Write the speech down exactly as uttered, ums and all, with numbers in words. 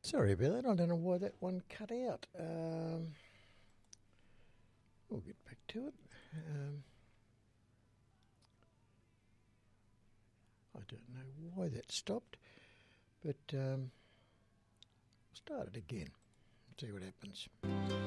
Sorry about that. I don't know why that one cut out. Um, we'll get back to it. Um, I don't know why that stopped, but um, we'll start it again. See what happens.